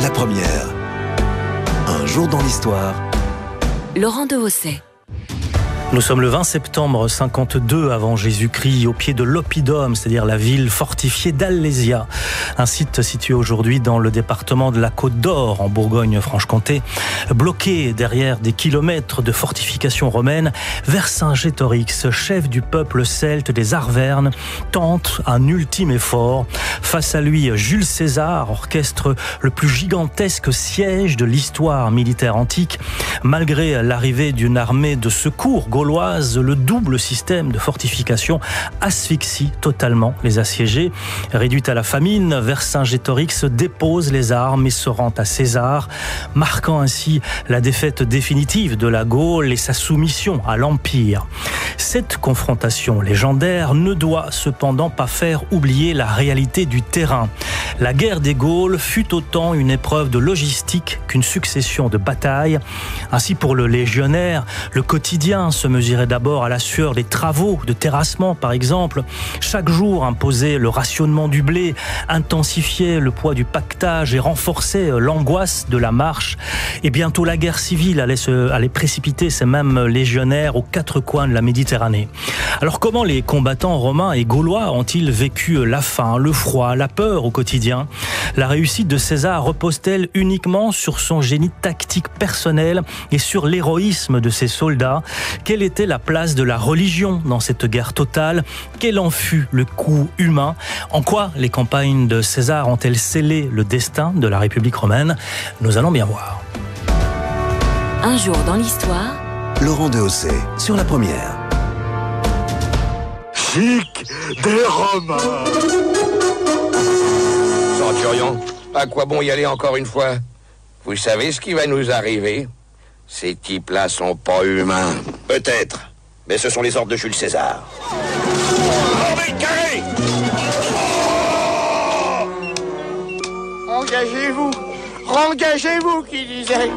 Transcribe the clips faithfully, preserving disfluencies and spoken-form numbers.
la première. Un jour dans l'histoire. Laurent Dehaussais. Nous sommes le vingt septembre cinquante-deux avant Jésus-Christ, au pied de l'Oppidum, c'est-à-dire la ville fortifiée d'Alésia, un site situé aujourd'hui dans le département de la Côte d'Or, en Bourgogne-Franche-Comté. Bloqué derrière des kilomètres de fortifications romaines, Vercingétorix, chef du peuple celte des Arvernes, tente un ultime effort. Face à lui, Jules César orchestre le plus gigantesque siège de l'histoire militaire antique. Malgré l'arrivée d'une armée de secours gauloise, le double système de fortification asphyxie totalement les assiégés. Réduit à la famine, Vercingétorix dépose les armes et se rend à César, marquant ainsi la défaite définitive de la Gaule et sa soumission à l'Empire. Cette confrontation légendaire ne doit cependant pas faire oublier la réalité du terrain. La guerre des Gaules fut autant une épreuve de logistique qu'une succession de batailles. Ainsi, pour le légionnaire, le quotidien se mesurait d'abord à la sueur des travaux de terrassement, par exemple. Chaque jour imposait le rationnement du blé, intensifiait le poids du pactage et renforçait l'angoisse de la marche. Et bientôt la guerre civile allait, se, allait précipiter ces mêmes légionnaires aux quatre coins de la Méditerranée. Alors comment les combattants romains et gaulois ont-ils vécu la faim, le froid, la peur au quotidien ? La réussite de César repose-t-elle uniquement sur son génie tactique personnel et sur l'héroïsme de ses soldats ? Quelle était la place de la religion dans cette guerre totale ? Quel en fut le coût humain ? En quoi les campagnes de César ont-elles scellé le destin de la République romaine ? Nous allons bien voir. Un jour dans l'histoire. Laurent Dehaussais sur la première. Chic des Romains. Centurion, à quoi bon y aller encore une fois ? Vous savez ce qui va nous arriver ? Ces types-là sont pas humains. Peut-être, mais ce sont les ordres de Jules César. Formez le carré ! Engagez-vous, engagez-vous, qui disait.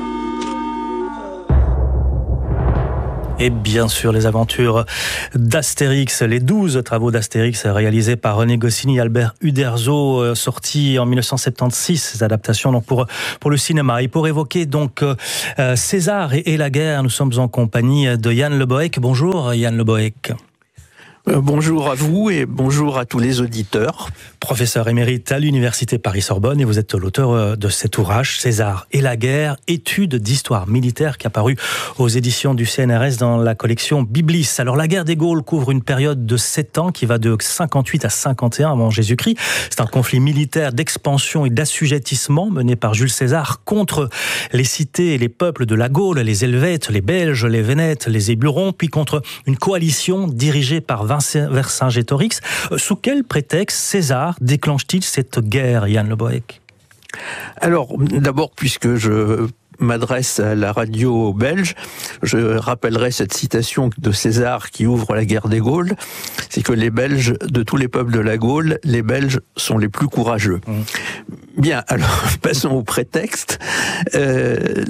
Et bien sûr, les aventures d'Astérix, les douze travaux d'Astérix réalisés par René Goscinny et Albert Uderzo, sortis en dix-neuf cent soixante-seize, ces adaptations donc pour, pour le cinéma. Et pour évoquer donc euh, César et, et la guerre, nous sommes en compagnie de Yann Le Bohec. Bonjour Yann Le Bohec. Bonjour à vous et bonjour à tous les auditeurs. Professeur émérite à l'Université Paris-Sorbonne et vous êtes l'auteur de cet ouvrage César et la guerre, étude d'histoire militaire qui a paru aux éditions du C N R S dans la collection Biblis. Alors la guerre des Gaules couvre une période de sept ans qui va de cinquante-huit à cinquante et un avant Jésus-Christ. C'est un conflit militaire d'expansion et d'assujettissement mené par Jules César contre les cités et les peuples de la Gaule, les Helvètes, les Belges, les Vénètes, les Ébulons, puis contre une coalition dirigée par Vercingétorix. Sous quel prétexte César déclenche-t-il cette guerre, Yann Le Bohec ? Alors, d'abord, puisque je m'adresse à la radio belge, je rappellerai cette citation de César qui ouvre la guerre des Gaules, c'est que les Belges, de tous les peuples de la Gaule, les Belges sont les plus courageux. Mmh. Bien, alors, passons au prétexte. Euh,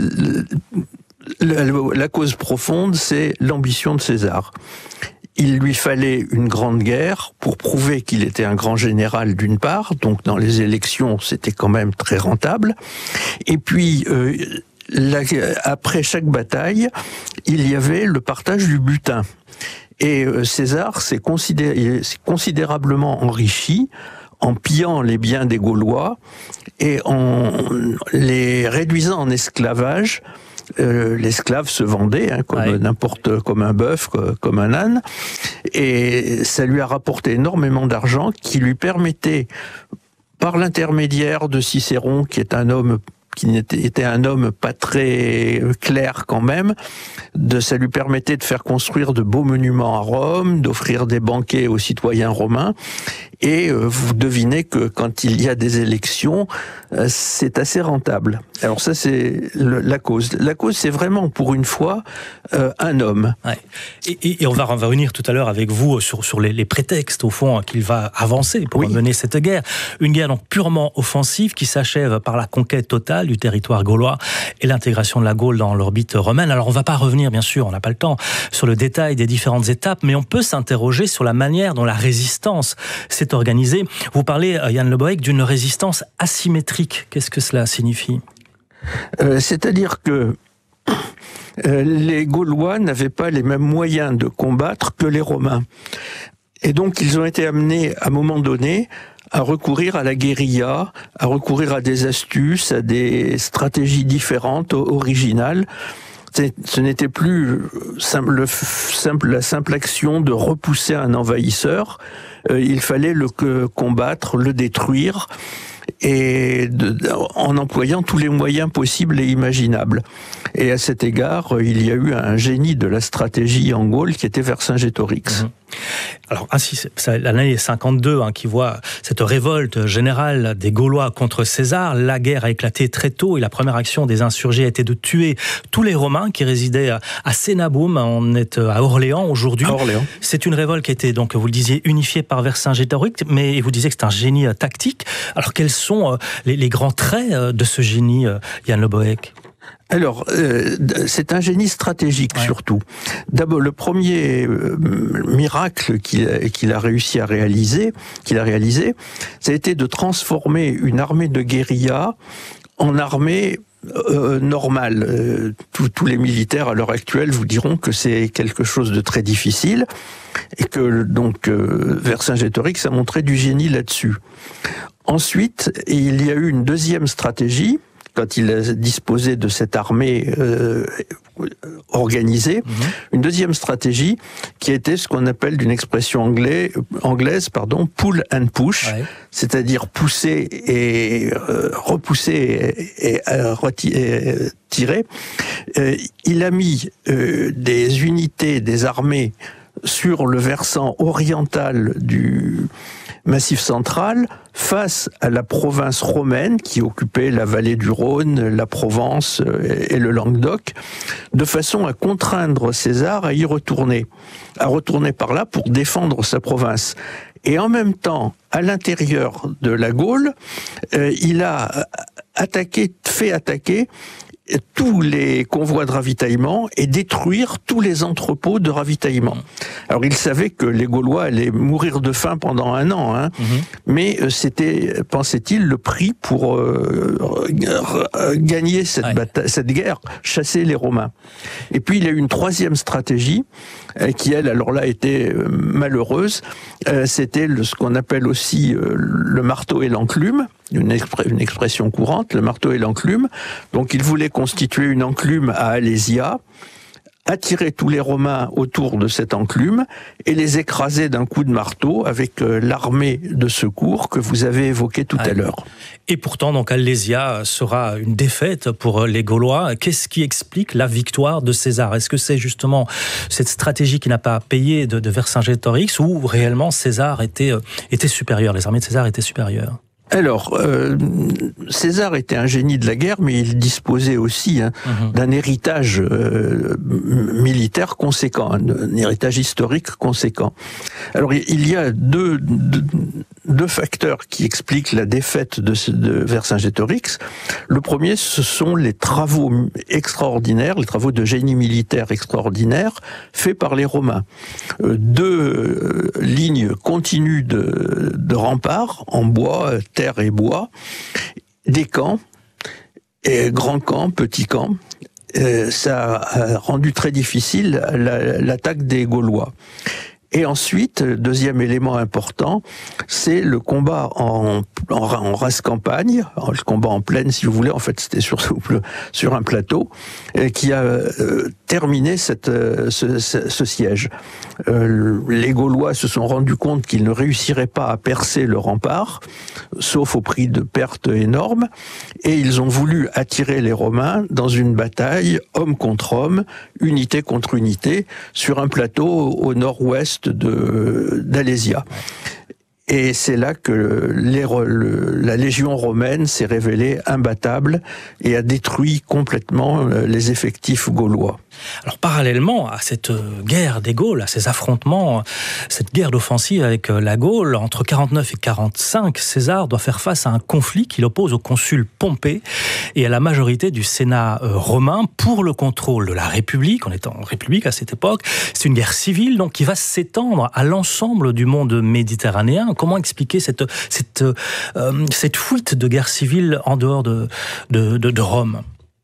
la, la cause profonde, c'est l'ambition de César. Il lui fallait une grande guerre pour prouver qu'il était un grand général d'une part, donc dans les élections c'était quand même très rentable, et puis euh, la, après chaque bataille, il y avait le partage du butin. Et euh, César s'est considéré, s'est considérablement enrichi en pillant les biens des Gaulois et en les réduisant en esclavage. Euh, l'esclave se vendait hein, comme ouais. n'importe comme un bœuf, comme un âne, et ça lui a rapporté énormément d'argent qui lui permettait, par l'intermédiaire de Cicéron, qui est un homme qui était, était un homme pas très clair quand même, de, ça lui permettait de faire construire de beaux monuments à Rome, d'offrir des banquets aux citoyens romains. Et euh, vous devinez que quand il y a des élections, euh, c'est assez rentable. Alors ça, c'est le, la cause. La cause, c'est vraiment, pour une fois, euh, un homme. Ouais. Et, et, et on va, on va revenir tout à l'heure avec vous sur, sur les, les prétextes, au fond, qu'il va avancer pour oui. mener cette guerre. Une guerre donc purement offensive qui s'achève par la conquête totale du territoire gaulois et l'intégration de la Gaule dans l'orbite romaine. Alors on ne va pas revenir, bien sûr, on n'a pas le temps, sur le détail des différentes étapes, mais on peut s'interroger sur la manière dont la résistance s'est s'est organisée. Vous parlez, Yann Le Bohec, d'une résistance asymétrique. Qu'est-ce que cela signifie ? euh, C'est-à-dire que euh, les Gaulois n'avaient pas les mêmes moyens de combattre que les Romains. Et donc, ils ont été amenés, à un moment donné, à recourir à la guérilla, à recourir à des astuces, à des stratégies différentes, originales. Ce n'était plus simple, simple, la simple action de repousser un envahisseur. Euh, il fallait le combattre, le détruire, et de, en employant tous les moyens possibles et imaginables. Et à cet égard, il y a eu un génie de la stratégie en Gaule qui était Vercingétorix. Mmh. Alors, ainsi, c'est l'année cinquante-deux hein, qui voit cette révolte générale des Gaulois contre César. La guerre a éclaté très tôt et la première action des insurgés a été de tuer tous les Romains qui résidaient à Sénaboum. On est à Orléans aujourd'hui. À Orléans. C'est une révolte qui a été, donc, vous le disiez, unifiée par Vercingétorix, mais vous disiez que c'est un génie tactique. Alors, quels sont les, les grands traits de ce génie, Yann Le Bohec ? Alors, euh, c'est un génie stratégique ouais. surtout. D'abord, le premier euh, miracle qu'il a, qu'il a réussi à réaliser, qu'il a réalisé, ça a été de transformer une armée de guérilla en armée euh, normale. Euh, tous, tous les militaires à l'heure actuelle vous diront que c'est quelque chose de très difficile et que donc euh, Vercingétorix a montré du génie là-dessus. Ensuite, il y a eu une deuxième stratégie. Quand il a disposé de cette armée euh, organisée, mmh. une deuxième stratégie qui était ce qu'on appelle d'une expression anglais, anglaise, pardon, pull and push, ouais. c'est-à-dire pousser et euh, repousser et, et, euh, et tirer. Euh, il a mis euh, des unités, des armées sur le versant oriental du Massif central, face à la province romaine qui occupait la vallée du Rhône, la Provence et le Languedoc, de façon à contraindre César à y retourner, à retourner par là pour défendre sa province. Et en même temps, à l'intérieur de la Gaule, euh, il a attaqué, fait attaquer tous les convois de ravitaillement et détruire tous les entrepôts de ravitaillement. Alors il savait que les Gaulois allaient mourir de faim pendant un an, hein, mmh. mais c'était, pensait-il, le prix pour euh, gagner cette, ouais. bataille, cette guerre, chasser les Romains. Et puis il y a eu une troisième stratégie euh, qui, elle, alors là, était euh, malheureuse. Euh, c'était le, ce qu'on appelle aussi euh, le marteau et l'enclume. Une, expr- une expression courante, le marteau et l'enclume. Donc il voulait constituer une enclume à Alésia, attirer tous les Romains autour de cette enclume et les écraser d'un coup de marteau avec euh, l'armée de secours que vous avez évoquée tout ah, à l'heure. Et pourtant, donc, Alésia sera une défaite pour les Gaulois. Qu'est-ce qui explique la victoire de César ? Est-ce que c'est justement cette stratégie qui n'a pas payé de, de Vercingétorix ou réellement César était, euh, était supérieur, les armées de César étaient supérieures ? Alors, euh, César était un génie de la guerre, mais il disposait aussi hein, mmh. d'un héritage euh, militaire conséquent, un, un héritage historique conséquent. Alors, il y a deux, deux, deux facteurs qui expliquent la défaite de, de Vercingétorix. Le premier, ce sont les travaux extraordinaires, les travaux de génie militaire extraordinaires faits par les Romains. Euh, deux euh, lignes continues de, de remparts en bois, terre et bois, des camps, et grands camps, petits camps. Euh, ça a rendu très difficile la, l'attaque des Gaulois. Et ensuite, deuxième élément important, c'est le combat en, en, en race campagne, le combat en plaine si vous voulez, en fait c'était sur, sur un plateau, qui a euh, terminé cette, ce, ce, ce siège. Euh, les Gaulois se sont rendus compte qu'ils ne réussiraient pas à percer le rempart, sauf au prix de pertes énormes, et ils ont voulu attirer les Romains dans une bataille, homme contre homme, unité contre unité, sur un plateau au nord-ouest de, d'Alésia. Et c'est là que les, le, la légion romaine s'est révélée imbattable et a détruit complètement les effectifs gaulois. Alors parallèlement à cette guerre des Gaules, à ces affrontements, cette guerre d'offensive avec la Gaule, entre quarante-neuf et quarante-cinq, César doit faire face à un conflit qui l'oppose au consul Pompée et à la majorité du Sénat romain pour le contrôle de la République. On est en République à cette époque. C'est une guerre civile donc qui va s'étendre à l'ensemble du monde méditerranéen. Comment expliquer cette, cette, euh, cette fuite de guerre civile en dehors de, de, de, de Rome ?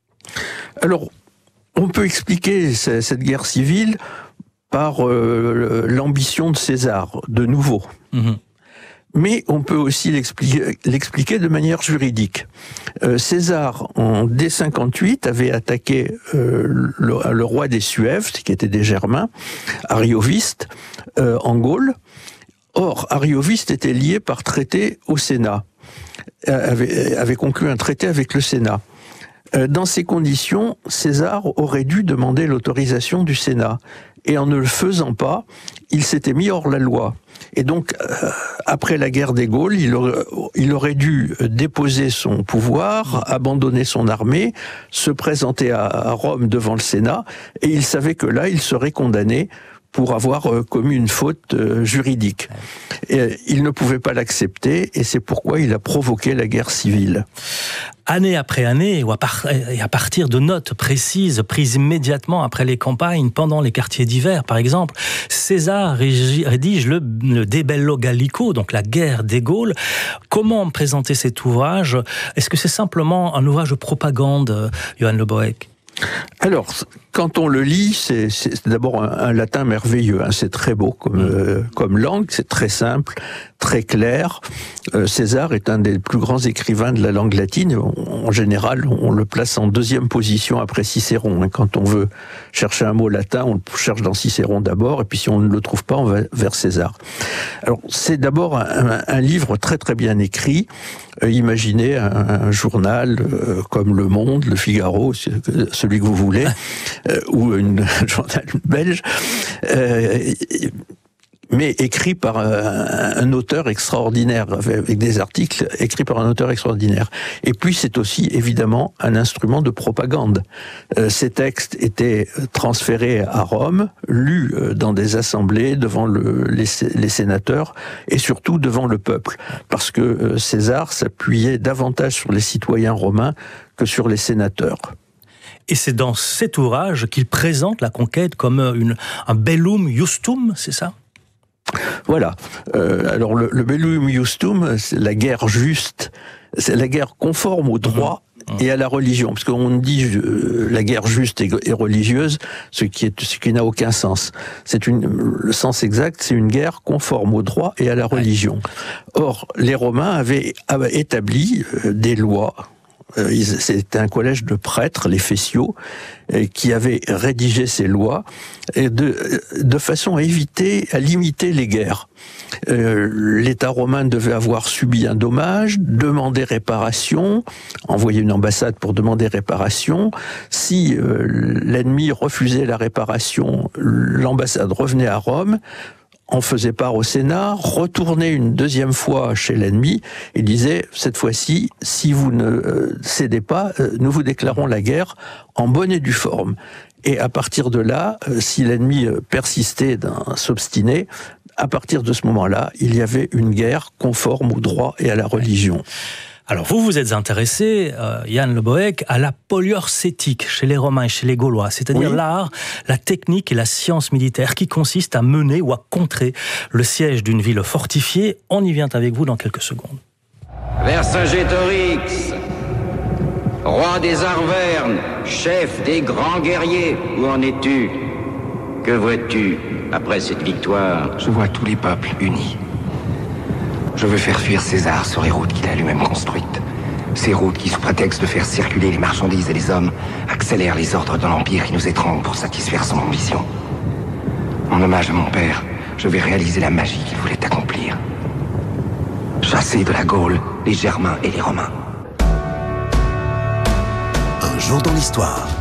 Alors, on peut expliquer cette guerre civile par euh, l'ambition de César, de nouveau. Mmh. Mais on peut aussi l'expliquer, l'expliquer de manière juridique. Euh, César, en dès cinquante-huit, avait attaqué euh, le, le roi des Suèves, qui était des Germains, Arioviste, euh, en Gaule. Or, Arioviste était lié par traité au Sénat, avait, avait conclu un traité avec le Sénat. Dans ces conditions, César aurait dû demander l'autorisation du Sénat. Et en ne le faisant pas, il s'était mis hors la loi. Et donc, euh, après la guerre des Gaules, il aurait, il aurait dû déposer son pouvoir, abandonner son armée, se présenter à, à Rome devant le Sénat, et il savait que là, il serait condamné pour avoir euh, commis une faute euh, juridique. Et il ne pouvait pas l'accepter, et c'est pourquoi il a provoqué la guerre civile. Année après année, ou à, par, et à partir de notes précises prises immédiatement après les campagnes, pendant les quartiers d'hiver par exemple, César rédige le, le De Bello Gallico, donc la guerre des Gaules. Comment présenter cet ouvrage ? Est-ce que c'est simplement un ouvrage de propagande, Johan Le Bohec ? Alors, quand on le lit, c'est, c'est d'abord un, un latin merveilleux, hein, c'est très beau comme, euh, comme langue, c'est très simple, très clair. Euh, César est un des plus grands écrivains de la langue latine. En, en général, on le place en deuxième position après Cicéron. Hein. Quand on veut chercher un mot latin, on le cherche dans Cicéron d'abord, et puis si on ne le trouve pas, on va vers César. Alors, c'est d'abord un, un livre très très bien écrit. Euh, imaginez un, un journal euh, comme Le Monde, Le Figaro, celui que vous voulez, euh, ou une, un journal belge, euh, mais écrit par un, un auteur extraordinaire, avec des articles écrits par un auteur extraordinaire. Et puis c'est aussi évidemment un instrument de propagande. Euh, ces textes étaient transférés à Rome, lus dans des assemblées devant le, les, les sénateurs et surtout devant le peuple, parce que César s'appuyait davantage sur les citoyens romains que sur les sénateurs. Et c'est dans cet ouvrage qu'il présente la conquête comme une, un bellum justum, c'est ça ? Voilà. Euh, alors le, le bellum justum, c'est la guerre juste, c'est la guerre conforme au droit mmh. et à la religion, parce qu'on dit euh, la guerre juste et, et religieuse, ce qui est ce qui n'a aucun sens. C'est une le sens exact, c'est une guerre conforme au droit et à la religion. Or, les Romains avaient, avaient établi euh, des lois. C'était un collège de prêtres, les Fétiaux, qui avaient rédigé ces lois de, de façon à éviter, à limiter les guerres. L'État romain devait avoir subi un dommage, demander réparation, envoyer une ambassade pour demander réparation. Si l'ennemi refusait la réparation, l'ambassade revenait à Rome, on faisait part au Sénat, retournait une deuxième fois chez l'ennemi et disait, cette fois-ci, si vous ne cédez pas, nous vous déclarons la guerre en bonne et due forme. Et à partir de là, si l'ennemi persistait dans s'obstiner, à partir de ce moment-là, il y avait une guerre conforme au droit et à la religion. Alors vous, vous êtes intéressé, euh, Yann Le Bohec, à la poliorcétique chez les Romains et chez les Gaulois, c'est-à-dire oui. l'art, la technique et la science militaire qui consiste à mener ou à contrer le siège d'une ville fortifiée. On y vient avec vous dans quelques secondes. Vercingétorix, roi des Arvernes, chef des grands guerriers, où en es-tu ? Que vois-tu après cette victoire ? Je vois tous les peuples unis. Je veux faire fuir César sur les routes qu'il a lui-même construites. Ces routes qui, sous prétexte de faire circuler les marchandises et les hommes, accélèrent les ordres de l'Empire qui nous étrangle pour satisfaire son ambition. En hommage à mon père, je vais réaliser la magie qu'il voulait accomplir. Chasser de la Gaule les Germains et les Romains. Un jour dans l'histoire.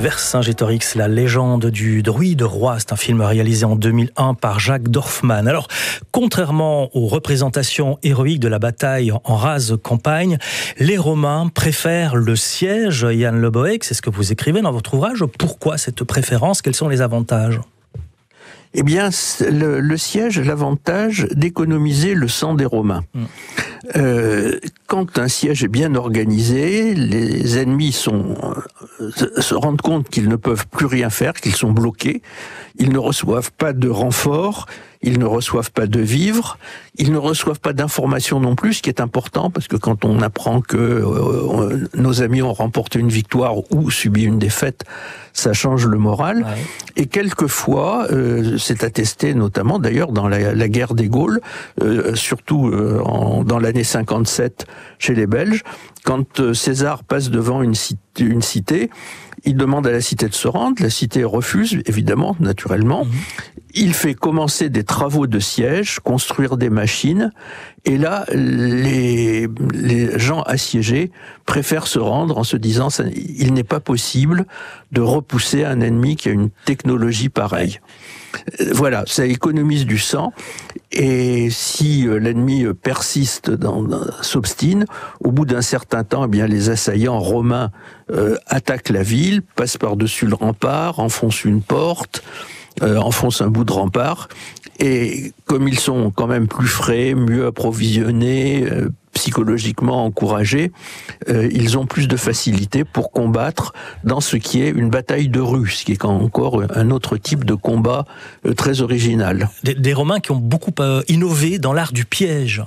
Vercingétorix, la légende du druide roi, c'est un film réalisé en deux mille un par Jacques Dorfman. Alors, contrairement aux représentations héroïques de la bataille en rase campagne, les Romains préfèrent le siège. Yann Le Bohec, c'est ce que vous écrivez dans votre ouvrage. Pourquoi cette préférence? Quels sont les avantages? Eh bien, le, le siège a l'avantage d'économiser le sang des Romains. Mmh. Euh, quand un siège est bien organisé, les ennemis sont, euh, se rendent compte qu'ils ne peuvent plus rien faire, qu'ils sont bloqués. Ils ne reçoivent pas de renfort, ils ne reçoivent pas de vivres, ils ne reçoivent pas d'informations non plus, ce qui est important, parce que quand on apprend que euh, nos amis ont remporté une victoire ou subi une défaite, ça change le moral. Ouais. Et quelquefois, euh, c'est attesté notamment d'ailleurs dans la, la guerre des Gaules, euh, surtout euh, en, dans l'année cinquante-sept chez les Belges, quand euh, César passe devant une, une cité, il demande à la cité de se rendre, la cité refuse, évidemment, naturellement. Mmh. Il fait commencer des travaux de siège, construire des machines, et là, les, les gens assiégés préfèrent se rendre en se disant ça, il n'est pas possible de repousser un ennemi qui a une technologie pareille. Voilà, ça économise du sang, et si l'ennemi persiste, dans, dans, s'obstine, au bout d'un certain temps, eh bien les assaillants romains euh, attaquent la ville, passent par-dessus le rempart, enfoncent une porte, euh, enfoncent un bout de rempart, et comme ils sont quand même plus frais, mieux approvisionnés, euh, psychologiquement encouragés, euh, ils ont plus de facilité pour combattre dans ce qui est une bataille de rue, ce qui est encore un autre type de combat euh, très original. Des, des Romains qui ont beaucoup euh, innové dans l'art du piège.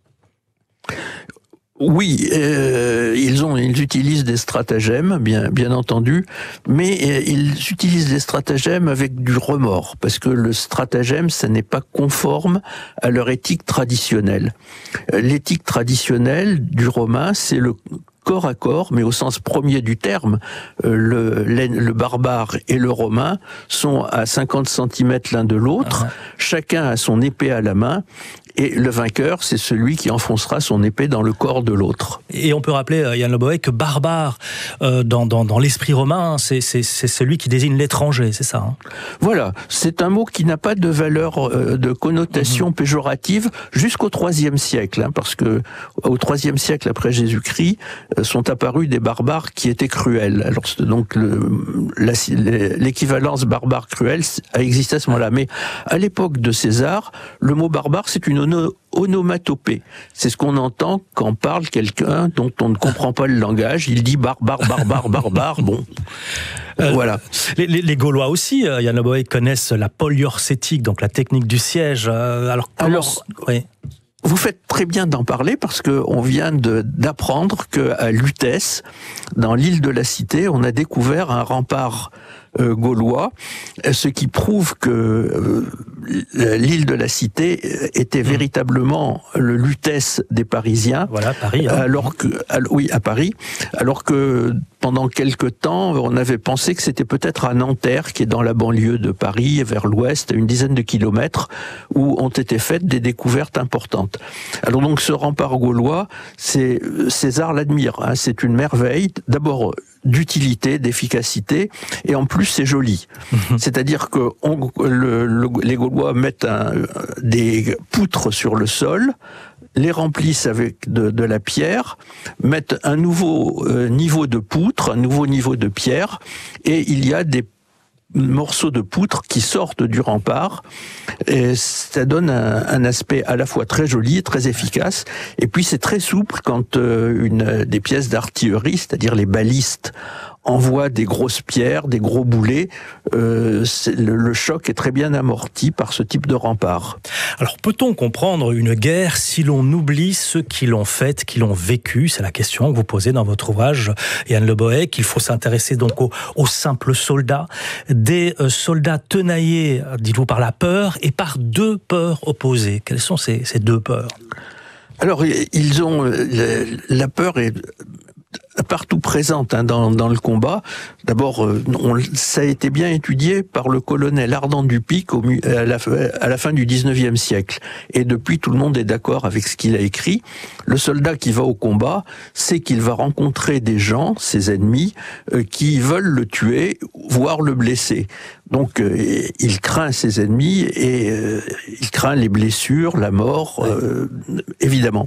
Oui, euh, ils ont, ils utilisent des stratagèmes, bien, bien entendu, mais euh, ils utilisent des stratagèmes avec du remords, parce que le stratagème, ça n'est pas conforme à leur éthique traditionnelle. Euh, l'éthique traditionnelle du Romain, c'est le corps à corps, mais au sens premier du terme. Euh, le, le barbare et le Romain sont à cinquante centimètres l'un de l'autre, uh-huh. Chacun a son épée à la main, et le vainqueur, c'est celui qui enfoncera son épée dans le corps de l'autre. Et on peut rappeler, Yann Le Bohec, que barbare, euh, dans, dans, dans l'esprit romain, c'est, c'est, c'est celui qui désigne l'étranger, c'est ça hein? Voilà, c'est un mot qui n'a pas de valeur, euh, de connotation mmh. péjorative jusqu'au troisième siècle, hein, parce que au troisième siècle après Jésus-Christ, euh, sont apparus des barbares qui étaient cruels. Alors donc le, la, l'équivalence barbare cruel a existé à ce moment-là, mais à l'époque de César, le mot barbare, c'est une onomatopée. C'est ce qu'on entend quand parle quelqu'un dont on ne comprend pas le langage. Il dit barbare, barbare, barbare. Bon, euh, voilà. Les, les, les Gaulois aussi, euh, Yann Le Bohec, connaissent la poliorcétique, donc la technique du siège. Euh, alors, comment... alors oui. Vous faites très bien d'en parler parce que on vient de, d'apprendre qu'à Lutèce, dans l'île de la Cité, on a découvert un rempart euh, gaulois, ce qui prouve que euh, l'île de la Cité était mmh. véritablement le Lutèce des Parisiens. Voilà, Paris. Hein. Alors que, oui, à Paris, alors que pendant quelque temps, on avait pensé que c'était peut-être à Nanterre, qui est dans la banlieue de Paris, vers l'ouest, à une dizaine de kilomètres, où ont été faites des découvertes importantes. Alors donc ce rempart gaulois, c'est César l'admire, hein, c'est une merveille, d'abord d'utilité, d'efficacité, et en plus c'est joli. Mmh. C'est-à-dire que on, le, le, les Gaulois mettent un, des poutres sur le sol, les remplissent avec de, de la pierre, mettent un nouveau euh, niveau de poutre, un nouveau niveau de pierre, et il y a des morceaux de poutre qui sortent du rempart, et ça donne un, un aspect à la fois très joli et très efficace, et puis c'est très souple quand euh, une des pièces d'artillerie, c'est-à-dire les balistes, envoie des grosses pierres, des gros boulets, euh, le, le choc est très bien amorti par ce type de rempart. Alors peut-on comprendre une guerre si l'on oublie ceux qui l'ont faite, qui l'ont vécue? C'est la question que vous posez dans votre ouvrage, Yann Le Bohec. Il faut s'intéresser donc aux, aux simples soldats, des euh, soldats tenaillés, dites-vous, par la peur et par deux peurs opposées. Quelles sont ces, ces deux peurs? Alors ils ont la peur est partout présente hein, dans, dans le combat. D'abord, euh, on, ça a été bien étudié par le colonel Ardan Dupic au, à, la, à la fin du dix-neuvième siècle. Et depuis, tout le monde est d'accord avec ce qu'il a écrit. Le soldat qui va au combat sait qu'il va rencontrer des gens, ses ennemis, euh, qui veulent le tuer, voire le blesser. Donc, euh, il craint ses ennemis et euh, il craint les blessures, la mort, euh, évidemment.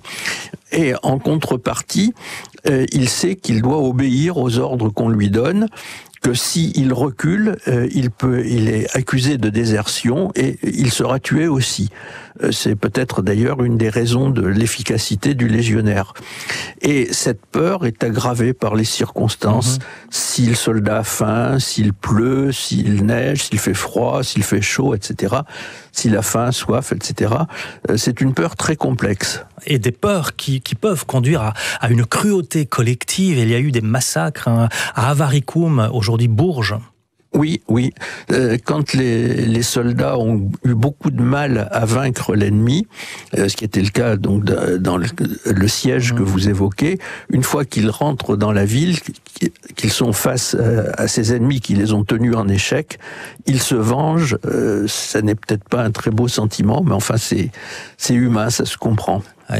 Et en contrepartie, euh, il sait qu'il doit obéir aux ordres qu'on lui donne, que s'il recule, euh, il peut, il est accusé de désertion et il sera tué aussi. Euh, c'est peut-être d'ailleurs une des raisons de l'efficacité du légionnaire. Et cette peur est aggravée par les circonstances. Mmh. Si le soldat a faim, s'il pleut, s'il neige, s'il fait froid, s'il fait chaud, et cetera. S'il a faim, soif, et cetera. Euh, c'est une peur très complexe. Et des peurs qui, qui peuvent conduire à, à une cruauté collective. Il y a eu des massacres hein, à Avaricum, aujourd'hui Bourges. Oui, oui. Euh, quand les, les soldats ont eu beaucoup de mal à vaincre l'ennemi, euh, ce qui était le cas donc de, dans le, le siège mmh. que vous évoquez, une fois qu'ils rentrent dans la ville, qu'ils sont face à ces ennemis qui les ont tenus en échec, ils se vengent. Euh, ça n'est peut-être pas un très beau sentiment, mais enfin c'est c'est humain, ça se comprend.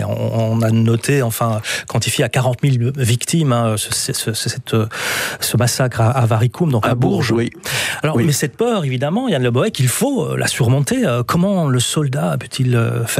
On a noté, enfin, quantifié à quarante mille victimes hein, ce, ce, ce, ce massacre à Avaricum, donc à, à Bourges. Bourges. Oui. Alors, oui. Mais cette peur, évidemment, Yann Le Bohec, il faut la surmonter. Comment le soldat peut-il faire ?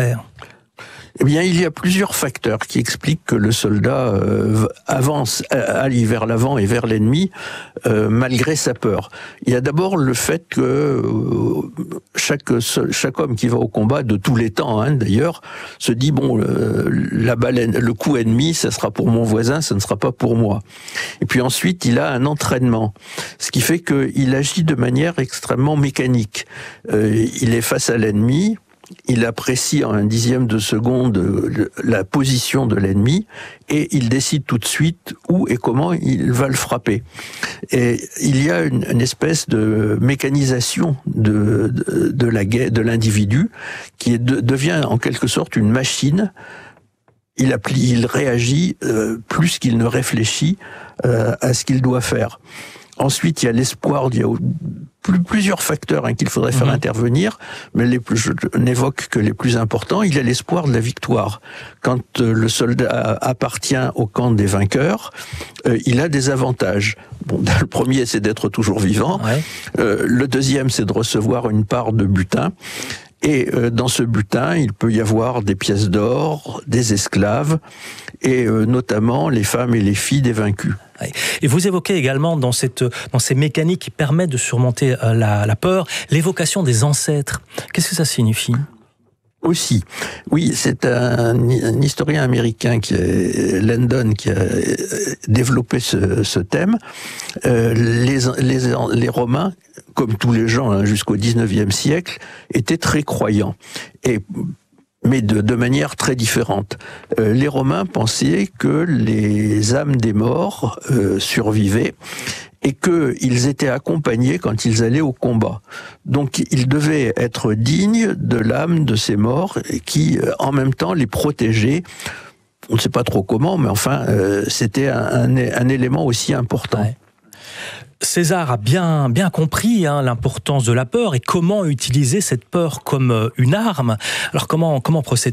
Eh bien, il y a plusieurs facteurs qui expliquent que le soldat euh, avance, aille vers l'avant et vers l'ennemi, euh, malgré sa peur. Il y a d'abord le fait que euh, chaque chaque homme qui va au combat, de tous les temps hein, d'ailleurs, se dit bon, le, la balle, le coup ennemi, ça sera pour mon voisin, ça ne sera pas pour moi. Et puis ensuite, il a un entraînement, ce qui fait qu'il agit de manière extrêmement mécanique. Euh, il est face à l'ennemi. Il apprécie en un dixième de seconde la position de l'ennemi et il décide tout de suite où et comment il va le frapper. Et il y a une, une espèce de mécanisation de, de, de la de l'individu qui est, de, devient en quelque sorte une machine. Il, applie, il réagit euh, plus qu'il ne réfléchit euh, à ce qu'il doit faire. Ensuite, il y a l'espoir, il y a plus, plusieurs facteurs hein, qu'il faudrait faire mmh. intervenir, mais les plus, je n'évoque que les plus importants. Il y a l'espoir de la victoire. Quand euh, le soldat appartient au camp des vainqueurs, euh, il a des avantages. Bon, le premier, c'est d'être toujours vivant. Ouais. Euh, le deuxième, c'est de recevoir une part de butin. Et euh, dans ce butin, il peut y avoir des pièces d'or, des esclaves, et euh, notamment les femmes et les filles des vaincus. Et vous évoquez également dans, cette, dans ces mécaniques qui permettent de surmonter la, la peur, l'évocation des ancêtres. Qu'est-ce que ça signifie ? Aussi, oui, c'est un, un historien américain, qui est Landon, qui a développé ce, ce thème. Euh, les, les, les Romains, comme tous les gens hein, jusqu'au dix-neuvième siècle, étaient très croyants. Et mais de, de manière très différente. Euh, les Romains pensaient que les âmes des morts euh, survivaient et qu'ils étaient accompagnés quand ils allaient au combat. Donc ils devaient être dignes de l'âme de ces morts qui, en même temps, les protégeaient. On ne sait pas trop comment, mais enfin, euh, c'était un, un, un élément aussi important. Ouais. César a bien, bien compris hein, l'importance de la peur et comment utiliser cette peur comme une arme. Alors comment, comment procède-t-il ?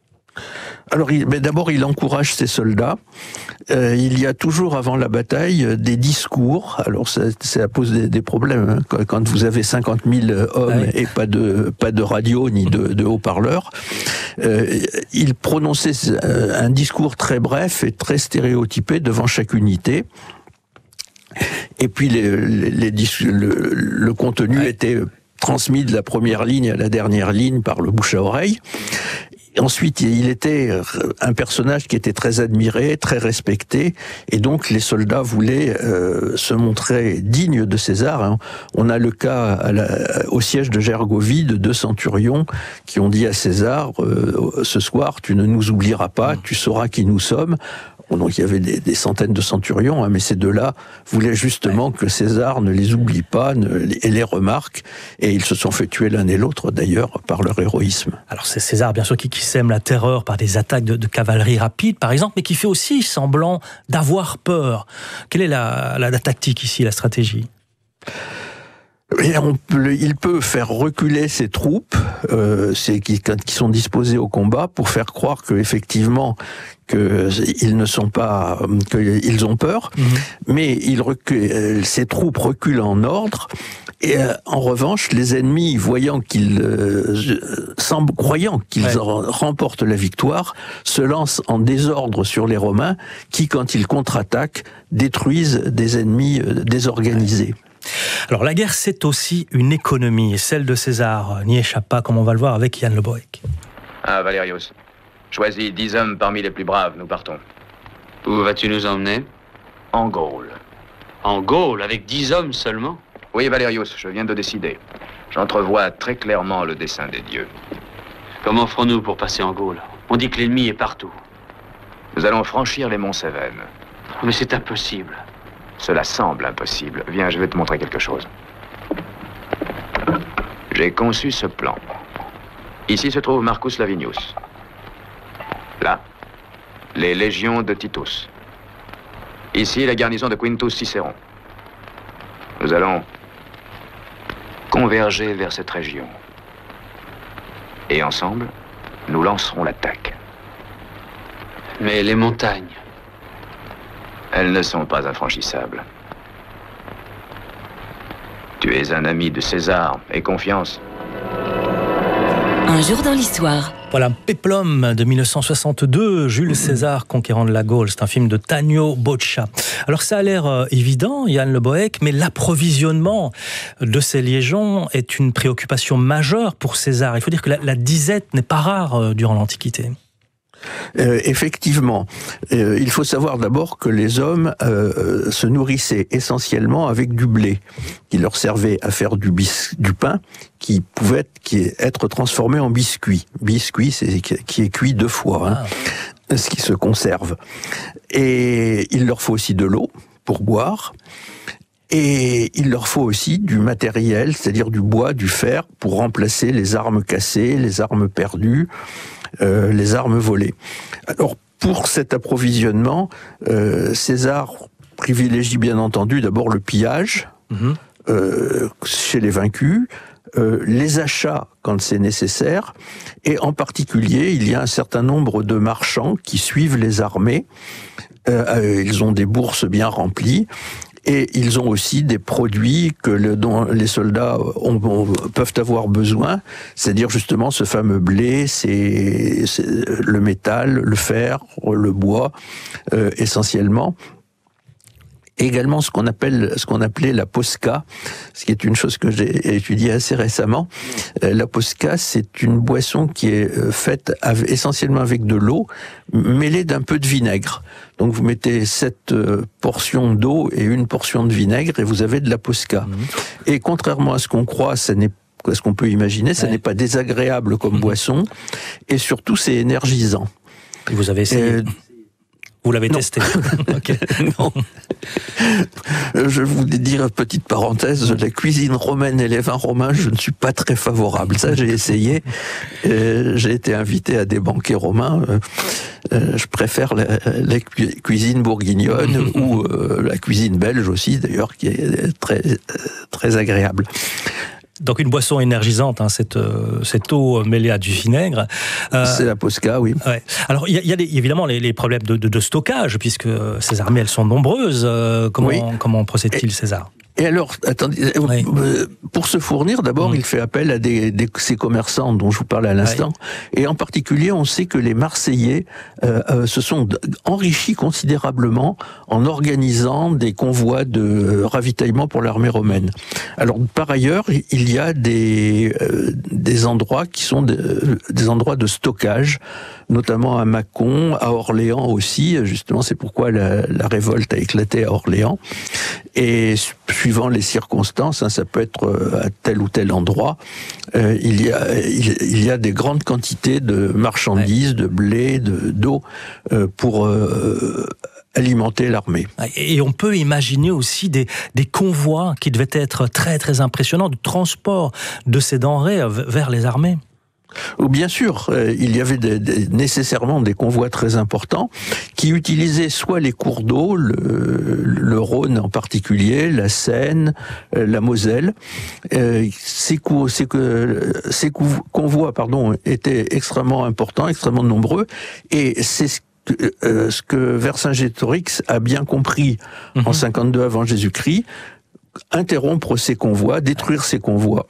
Alors, il, mais d'abord, il encourage ses soldats. Euh, il y a toujours, avant la bataille, des discours. Alors, ça, ça pose des, des problèmes hein, quand vous avez cinquante mille hommes ouais. et pas de pas de radio ni de, de haut-parleurs. Euh, il prononçait un discours très bref et très stéréotypé devant chaque unité. Et puis les, les, les, le, le contenu ouais. était transmis de la première ligne à la dernière ligne par le bouche à oreille. Et ensuite, il était un personnage qui était très admiré, très respecté, et donc les soldats voulaient euh, se montrer dignes de César. Hein. On a le cas à la, au siège de Gergovie de deux centurions qui ont dit à César euh, « Ce soir, tu ne nous oublieras pas, tu sauras qui nous sommes ». Bon, donc il y avait des, des centaines de centurions, hein, mais ces deux-là voulaient justement ouais. que César ne les oublie pas ne, et les remarque, et ils se sont fait tuer l'un et l'autre d'ailleurs par leur héroïsme. Alors c'est César bien sûr qui, qui sème la terreur par des attaques de, de cavalerie rapide par exemple, mais qui fait aussi semblant d'avoir peur. Quelle est la, la, la tactique ici, la stratégie ? Et on peut, il peut faire reculer ses troupes, euh, c'est, qui, qui sont disposées au combat, pour faire croire que effectivement qu'ils ne sont pas, qu'ils ont peur, mmh. mais il recule, ses troupes reculent en ordre. Et euh, en revanche, les ennemis, voyant qu'ils, euh, semblent, croyant qu'ils ouais. remportent la victoire, se lancent en désordre sur les Romains, qui, quand ils contre-attaquent, détruisent des ennemis euh, désorganisés. Ouais. Alors la guerre, c'est aussi une économie, et celle de César n'y échappe pas, comme on va le voir avec Yann Le Bohec. Ah, Valérios, choisis dix hommes parmi les plus braves, nous partons. Où vas-tu nous emmener ? En Gaule. En Gaule, avec dix hommes seulement ? Oui, Valérios, je viens de décider. J'entrevois très clairement le dessein des dieux. Comment ferons-nous pour passer en Gaule ? On dit que l'ennemi est partout. Nous allons franchir les monts Cévennes. Mais c'est impossible. Cela semble impossible. Viens, je vais te montrer quelque chose. J'ai conçu ce plan. Ici se trouve Marcus Lavinius. Là, les légions de Titus. Ici, la garnison de Quintus Cicéron. Nous allons converger vers cette région. Et ensemble, nous lancerons l'attaque. Mais les montagnes... Elles ne sont pas infranchissables. Tu es un ami de César, aie confiance. Un jour dans l'histoire. Voilà, Péplum de mille neuf cent soixante-deux, Jules César conquérant de la Gaule. C'est un film de Tanio Boccia. Alors ça a l'air euh, évident, Yann Le Bohec, mais l'approvisionnement de ces légions est une préoccupation majeure pour César. Il faut dire que la, la disette n'est pas rare euh, durant l'Antiquité. Euh, effectivement, euh, il faut savoir d'abord que les hommes euh, se nourrissaient essentiellement avec du blé, qui leur servait à faire du, bis, du pain, qui pouvait être, qui être transformé en biscuit. Biscuit, c'est qui est cuit deux fois, hein, ah. ce qui se conserve. Et il leur faut aussi de l'eau pour boire. Et il leur faut aussi du matériel, c'est-à-dire du bois, du fer, pour remplacer les armes cassées, les armes perdues, euh, les armes volées. Alors, pour cet approvisionnement, euh, César privilégie bien entendu d'abord le pillage, mmh. euh, chez les vaincus, euh, les achats quand c'est nécessaire, et en particulier, il y a un certain nombre de marchands qui suivent les armées. Euh, ils ont des bourses bien remplies, et ils ont aussi des produits que le, dont les soldats ont, ont, peuvent avoir besoin, c'est-à-dire justement ce fameux blé, c'est, c'est le métal, le fer, le bois, euh, essentiellement. Également ce qu'on appelle, ce qu'on appelait la posca, ce qui est une chose que j'ai étudiée assez récemment. La posca, c'est une boisson qui est faite avec, essentiellement avec de l'eau, mêlée d'un peu de vinaigre. Donc vous mettez sept portions d'eau et une portion de vinaigre et vous avez de la posca. Mmh. Et contrairement à ce qu'on croit, ça n'est ce qu'on peut imaginer, ça ouais. n'est pas désagréable comme mmh. boisson, et surtout c'est énergisant. Et vous avez essayé euh, Vous l'avez non. testé okay. Non. Je vous dire, petite parenthèse, la cuisine romaine et les vins romains, je ne suis pas très favorable. Ça, j'ai essayé. Euh, j'ai été invité à des banquets romains. Euh, je préfère la, la cuisine bourguignonne ou euh, la cuisine belge aussi, d'ailleurs, qui est très, très agréable. Donc une boisson énergisante, hein, cette, euh, cette eau mêlée à du vinaigre. Euh, c'est la posca, oui. Ouais. Alors il y a, y a les, évidemment les, les problèmes de, de, de stockage, puisque ces armées elles sont nombreuses. Euh, comment, oui. comment procède-t-il, César ? Et alors, attendez, oui. pour se fournir, d'abord, mmh. il fait appel à des, des, ces commerçants dont je vous parlais à l'instant. Oui. Et en particulier, on sait que les Marseillais euh, euh, se sont enrichis considérablement en organisant des convois de ravitaillement pour l'armée romaine. Alors, par ailleurs, il y a des, euh, des endroits qui sont de, des endroits de stockage, notamment à Mâcon, à Orléans aussi. Justement, c'est pourquoi la, la révolte a éclaté à Orléans. Et suivant les circonstances, hein, ça peut être à tel ou tel endroit, euh, il y a il, il y a des grandes quantités de marchandises, ouais. de blé, de d'eau euh, pour euh, alimenter l'armée. Et on peut imaginer aussi des, des convois qui devaient être très très impressionnants de transport de ces denrées vers les armées. Ou bien sûr, euh, il y avait des, des, nécessairement des convois très importants qui utilisaient soit les cours d'eau, le, le Rhône en particulier, la Seine, euh, la Moselle. Euh, ces, cou- ces, ces convois pardon, étaient extrêmement importants, extrêmement nombreux, et c'est ce Euh, ce que Vercingétorix a bien compris mmh. en cinquante-deux avant Jésus-Christ, interrompre ces convois, détruire ces convois.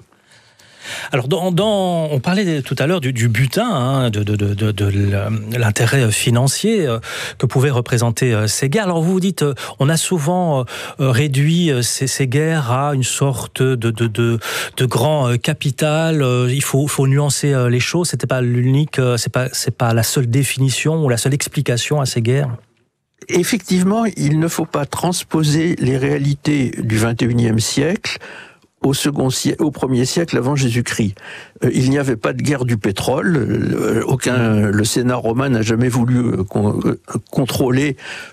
Alors, dans, dans, on parlait tout à l'heure du, du butin, hein, de, de, de, de, de l'intérêt financier que pouvaient représenter ces guerres. Alors, vous vous dites, on a souvent réduit ces, ces guerres à une sorte de, de, de, de grand capital. Il faut, faut nuancer les choses. C'était pas l'unique, c'est pas, c'est pas la seule définition ou la seule explication à ces guerres. Effectivement, il ne faut pas transposer les réalités du vingt et unième siècle au second siècle, au premier siècle avant Jésus-Christ. Euh, il n'y avait pas de guerre du pétrole. Euh, aucun, le Sénat romain n'a jamais voulu euh, con, euh, contrôler.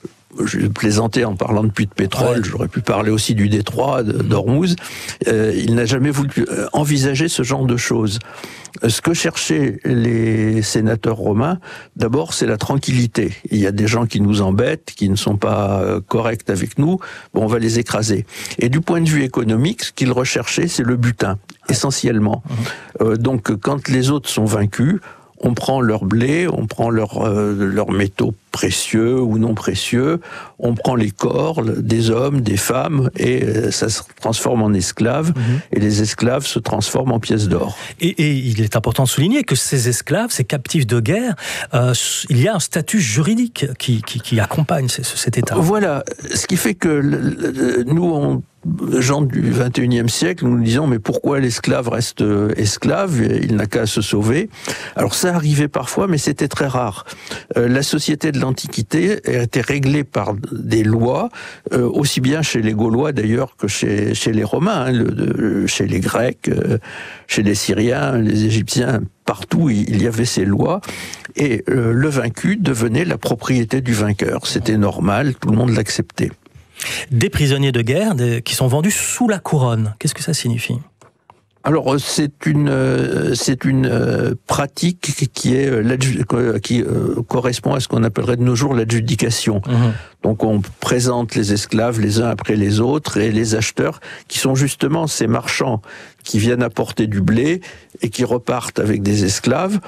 Je plaisantais en parlant de puits de pétrole, ouais. J'aurais pu parler aussi du détroit d'Ormuz. Euh, il n'a jamais voulu envisager ce genre de choses. Ce que cherchaient les sénateurs romains, d'abord, c'est la tranquillité. Il y a des gens qui nous embêtent, qui ne sont pas corrects avec nous, bon, on va les écraser. Et du point de vue économique, ce qu'ils recherchaient, c'est le butin, essentiellement. Mmh. Euh, donc, quand les autres sont vaincus, on prend leur blé, on prend leurs euh, leurs métaux précieux ou non précieux, on prend les corps des hommes, des femmes, et euh, ça se transforme en esclaves, mmh. et les esclaves se transforment en pièces d'or. Et, et il est important de souligner que ces esclaves, ces captifs de guerre, euh, il y a un statut juridique qui, qui, qui accompagne cet état. Voilà, ce qui fait que le, le, nous, on gens du vingt et unième siècle, nous nous disons mais pourquoi l'esclave reste esclave, il n'a qu'à se sauver. Alors ça arrivait parfois, mais c'était très rare. Euh, la société de l'Antiquité a été réglée par des lois, euh, aussi bien chez les Gaulois d'ailleurs que chez, chez les Romains, hein, le, de, chez les Grecs, euh, chez les Syriens, les Égyptiens. Partout, il y avait ces lois, et euh, le vaincu devenait la propriété du vainqueur. C'était normal, tout le monde l'acceptait. Des prisonniers de guerre des, qui sont vendus sous la couronne. Qu'est-ce que ça signifie ? Alors c'est une c'est une pratique qui est qui correspond à ce qu'on appellerait de nos jours l'adjudication. Mmh. Donc on présente les esclaves les uns après les autres, et les acheteurs qui sont justement ces marchands qui viennent apporter du blé et qui repartent avec des esclaves.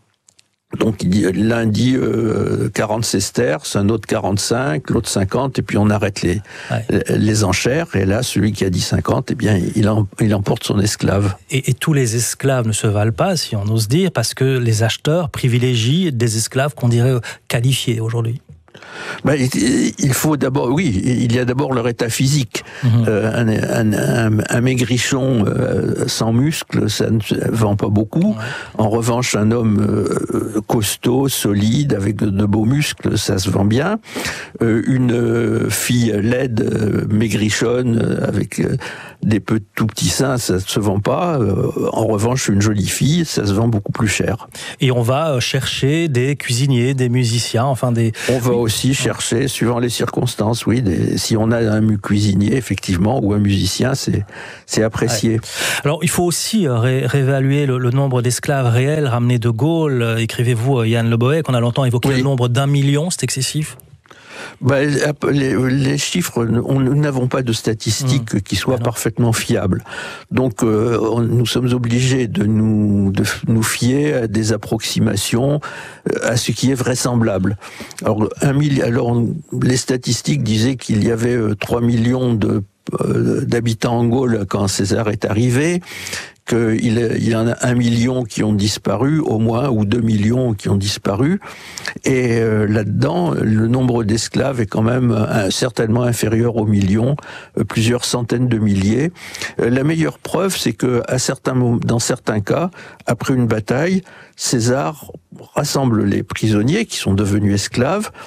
Donc l'un dit euh, quarante sesterces, un autre quarante-cinq, l'autre cinquante, et puis on arrête les, ouais. les enchères, et là celui qui a dit cinquante, eh bien il, en, il emporte son esclave. Et, et tous les esclaves ne se valent pas, si on ose dire, parce que les acheteurs privilégient des esclaves qu'on dirait qualifiés aujourd'hui. Ben, il faut d'abord, oui, il y a d'abord leur état physique. Mmh. Euh, un, un, un, un maigrichon euh, sans muscles, ça ne vend pas beaucoup. Ouais. En revanche, un homme euh, costaud, solide, avec de, de beaux muscles, ça se vend bien. Euh, une fille laide, euh, maigrichonne, avec euh, des peu, tout petits seins, ça ne se vend pas. Euh, en revanche, une jolie fille, ça se vend beaucoup plus cher. Et on va chercher des cuisiniers, des musiciens, enfin des... On va oui. aussi chercher, suivant les circonstances, oui, des, si on a un cuisinier, effectivement, ou un musicien, c'est, c'est apprécié. Ouais. Alors, il faut aussi ré- réévaluer le, le nombre d'esclaves réels ramenés de Gaule. Écrivez-vous, Yann Le Bohec, on a longtemps évoqué oui. le nombre d'un million, c'est excessif ? Bah, les, les chiffres, on, nous n'avons pas de statistiques mmh. qui soient Alors. parfaitement fiables. Donc, euh, on, nous sommes obligés de nous, de nous fier à des approximations, à ce qui est vraisemblable. Alors, un million, alors les statistiques disaient qu'il y avait trois millions de, euh, d'habitants en Gaule quand César est arrivé, qu'il y en a un million qui ont disparu, au moins, ou deux millions qui ont disparu. Et euh, là-dedans, le nombre d'esclaves est quand même euh, certainement inférieur au million, euh, plusieurs centaines de milliers. Euh, la meilleure preuve, c'est que à certains, dans certains cas, après une bataille, César rassemble les prisonniers qui sont devenus esclaves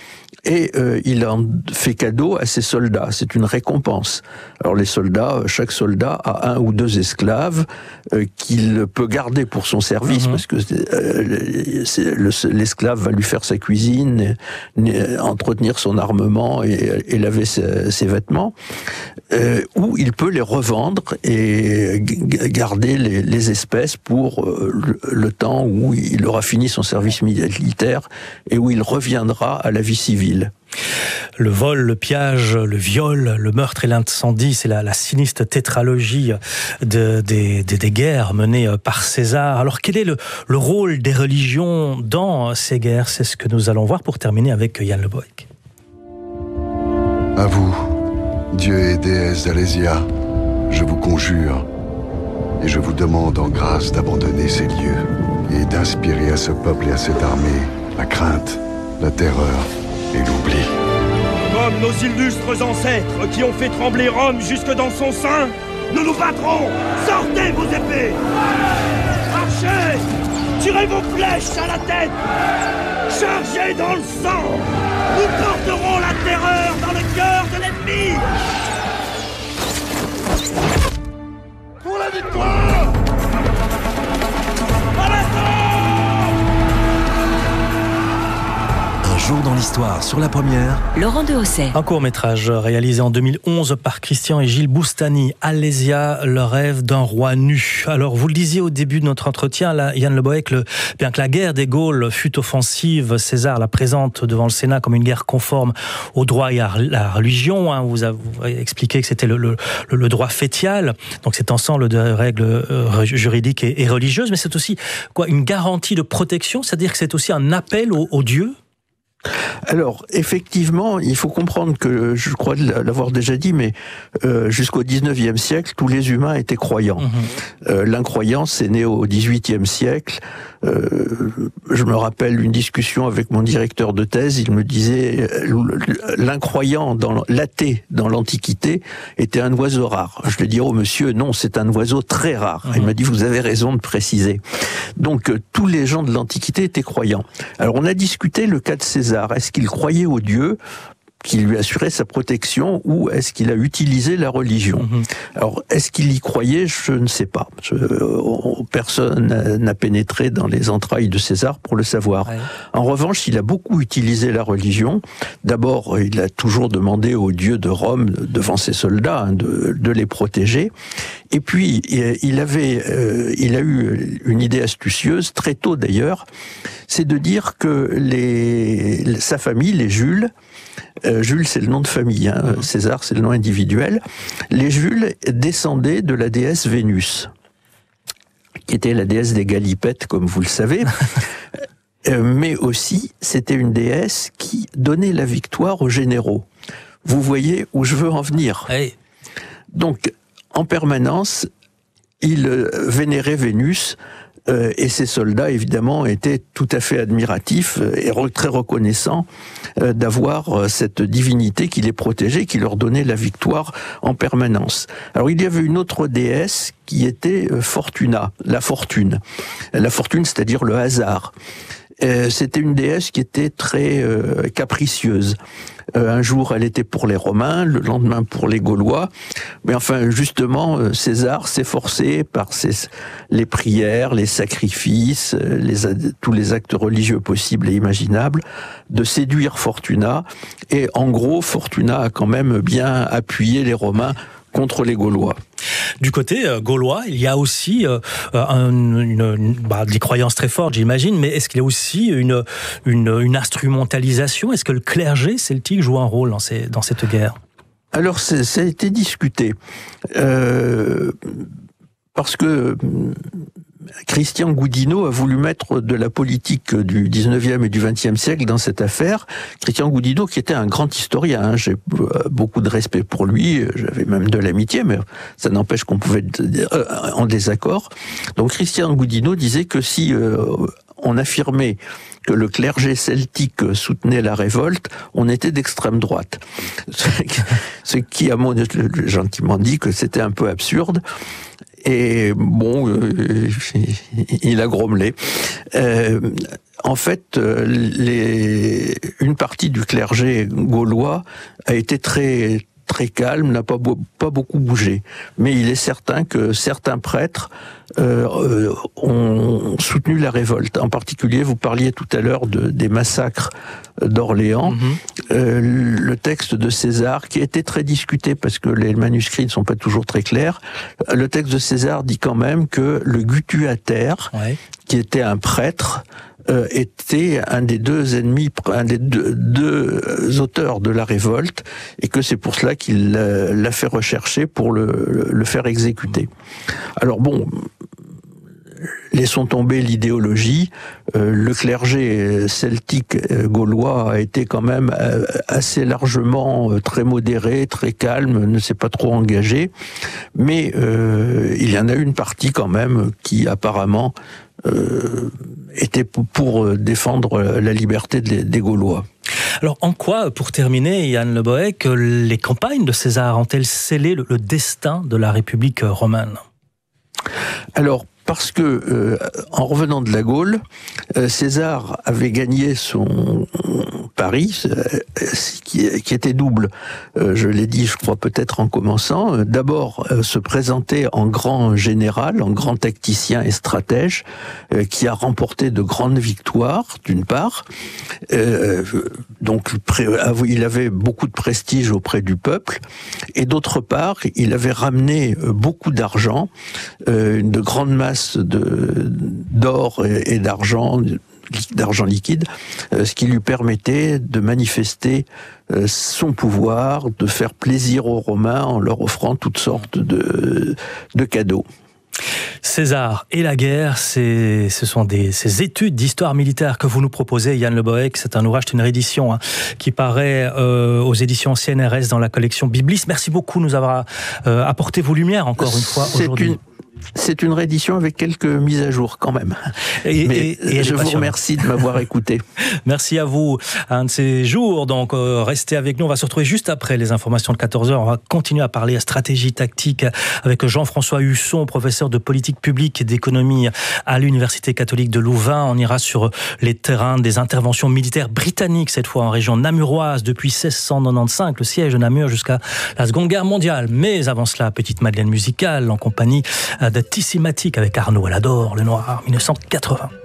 et euh, il en fait cadeau à ses soldats. C'est une récompense. Alors les soldats, chaque soldat a un ou deux esclaves euh, qu'il peut garder pour son service, mmh. parce que euh, c'est, le, l'esclave va lui faire sa cuisine, et, entretenir son armement et, et laver ses, ses vêtements, euh, ou il peut les revendre et g- garder les, les espèces pour euh, le, le temps où il aura fini son service militaire et où il reviendra à la vie civile. Le vol, le pillage, le viol, le meurtre et l'incendie, c'est la, la sinistre tétralogie de, des, des, des guerres menées par César. Alors quel est le, le rôle des religions dans ces guerres ? C'est ce que nous allons voir pour terminer avec Yann Le Bohec. À vous, dieux et déesses d'Alésia, je vous conjure et je vous demande en grâce d'abandonner ces lieux et d'inspirer à ce peuple et à cette armée la crainte, la terreur et l'oubli. Comme nos illustres ancêtres qui ont fait trembler Rome jusque dans son sein, nous nous battrons. Sortez vos épées. Archers, tirez vos flèches à la tête. Chargez dans le sang. Nous porterons la terreur dans le cœur de l'ennemi. Pour la victoire. À l'assaut. Un jour dans l'histoire, sur la première. Laurent Dehaussais. Un court-métrage réalisé en deux mille onze par Christian et Gilles Boustany, Alésia, le rêve d'un roi nu. Alors, vous le disiez au début de notre entretien, là, Yann Le Bohec, le, bien que la guerre des Gaules fût offensive, César la présente devant le Sénat comme une guerre conforme au droit et à la religion. Hein, vous avez expliqué que c'était le, le, le droit fétial, donc cet ensemble de règles euh, juridiques et, et religieuses, mais c'est aussi quoi, une garantie de protection, c'est-à-dire que c'est aussi un appel aux, aux dieux. Alors, effectivement, il faut comprendre que, je crois l'avoir déjà dit, mais euh, jusqu'au dix-neuvième siècle, tous les humains étaient croyants. Mmh. Euh, l'incroyance est née au dix-huitième siècle. Euh, je me rappelle une discussion avec mon directeur de thèse, il me disait l'incroyant, dans l'athée dans l'Antiquité était un oiseau rare. Je lui ai dit, oh monsieur, non, c'est un oiseau très rare. Mmh. Il m'a dit, vous avez raison de préciser. Donc, euh, tous les gens de l'Antiquité étaient croyants. Alors, on a discuté le cas de César. Est-ce qu'il croyait au Dieu qui lui assurait sa protection ou est-ce qu'il a utilisé la religion ? Mmh. Alors, est-ce qu'il y croyait ? Je ne sais pas. Je, personne n'a pénétré dans les entrailles de César pour le savoir. Ouais. En revanche, il a beaucoup utilisé la religion. D'abord, il a toujours demandé aux dieux de Rome, devant ses soldats, hein, de, de les protéger. Et puis, il avait, euh, il a eu une idée astucieuse, très tôt d'ailleurs, c'est de dire que les, sa famille, les Jules, euh, Jules c'est le nom de famille, hein, César c'est le nom individuel, les Jules descendaient de la déesse Vénus, qui était la déesse des galipettes, comme vous le savez, euh, mais aussi c'était une déesse qui donnait la victoire aux généraux. Vous voyez où je veux en venir. Hey. Donc, en permanence, il vénérait Vénus, euh, et ses soldats, évidemment, étaient tout à fait admiratifs et re- très reconnaissants euh, d'avoir euh, cette divinité qui les protégeait, qui leur donnait la victoire en permanence. Alors, il y avait une autre déesse qui était euh, Fortuna, la fortune. La fortune, c'est-à-dire le hasard. Euh, c'était une déesse qui était très euh, capricieuse. Euh, un jour, elle était pour les Romains, le lendemain pour les Gaulois. Mais enfin, justement, euh, César s'efforçait par ses, les prières, les sacrifices, euh, les, tous les actes religieux possibles et imaginables, de séduire Fortuna. Et en gros, Fortuna a quand même bien appuyé les Romains contre les Gaulois. Du côté euh, gaulois, il y a aussi euh, un, une, une, bah, des croyances très fortes, j'imagine, mais est-ce qu'il y a aussi une, une, une instrumentalisation ? Est-ce que le clergé celtique joue un rôle dans, ces, dans cette guerre ? Alors, c'est, ça a été discuté. Euh, parce que Christian Goudineau a voulu mettre de la politique du dix-neuvième et du vingtième siècle dans cette affaire. Christian Goudineau, qui était un grand historien, hein, j'ai beaucoup de respect pour lui, j'avais même de l'amitié, mais ça n'empêche qu'on pouvait être en désaccord. Donc Christian Goudineau disait que si euh, on affirmait que le clergé celtique soutenait la révolte, on était d'extrême droite. Ce qui a gentiment dit que c'était un peu absurde. Et bon, euh, il a grommelé. Euh, en fait, les, une partie du clergé gaulois a été très très calme, n'a pas, pas beaucoup bougé. Mais il est certain que certains prêtres euh, ont soutenu la révolte. En particulier, vous parliez tout à l'heure de, des massacres d'Orléans. Mm-hmm. Euh, le texte de César, qui a été très discuté parce que les manuscrits ne sont pas toujours très clairs, le texte de César dit quand même que le Gutuater, ouais. qui était un prêtre, Euh, était un des deux ennemis, un des deux, deux auteurs de la révolte, et que c'est pour cela qu'il l'a, l'a fait rechercher pour le, le faire exécuter. Alors bon, laissons tomber l'idéologie. Euh, le clergé celtique euh, gaulois a été quand même euh, assez largement euh, très modéré, très calme, ne s'est pas trop engagé, mais euh, il y en a une partie quand même qui apparemment Euh, était pour défendre la liberté des Gaulois. Alors en quoi, pour terminer, Yann Le Bohec, les campagnes de César ont-elles scellé le, le destin de la République romaine ? Alors, parce que, euh, en revenant de la Gaule, euh, César avait gagné son pari, euh, qui, qui était double. Euh, je l'ai dit, je crois, peut-être en commençant. Euh, d'abord, euh, se présenter en grand général, en grand tacticien et stratège, euh, qui a remporté de grandes victoires, d'une part. Euh, donc, il avait beaucoup de prestige auprès du peuple. Et d'autre part, il avait ramené beaucoup d'argent, euh, de grandes masses De, d'or et, et d'argent, d'argent liquide, euh, ce qui lui permettait de manifester euh, son pouvoir, de faire plaisir aux Romains en leur offrant toutes sortes de, de cadeaux. César et la guerre, c'est, ce sont des, ces études d'histoire militaire que vous nous proposez, Yann Le Bohec. C'est un ouvrage, c'est une réédition hein, qui paraît euh, aux éditions C N R S dans la collection Biblis. Merci beaucoup de nous avoir euh, apporté vos lumières encore une fois c'est aujourd'hui. Une... C'est une réédition avec quelques mises à jour quand même. Et, Mais et, et je vous remercie de m'avoir écouté. Merci à vous. Un de ces jours, donc euh, restez avec nous. On va se retrouver juste après les informations de quatorze heures. On va continuer à parler à stratégie tactique avec Jean-François Husson, professeur de politique publique et d'économie à l'Université catholique de Louvain. On ira sur les terrains des interventions militaires britanniques, cette fois en région namuroise, depuis seize cent quatre-vingt-quinze, le siège de Namur jusqu'à la Seconde Guerre mondiale. Mais avant cela, petite madeleine musicale en compagnie de Tissimatic avec Arnaud Alador, Le Noir, mille neuf cent quatre-vingts.